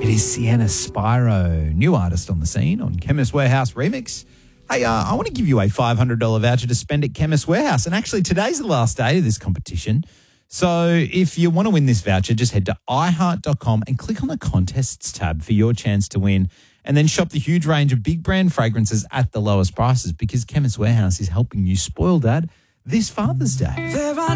It is Sienna Spyro, new artist on the scene on Chemist Warehouse Remix. Hey, I want to give you a $500 voucher to spend at Chemist Warehouse. And actually, today's the last day of this competition. So if you want to win this voucher, just head to iHeart.com and click on the contests tab for your chance to win. And then shop the huge range of big brand fragrances at the lowest prices, because Chemist Warehouse is helping you spoil Dad this Father's Day.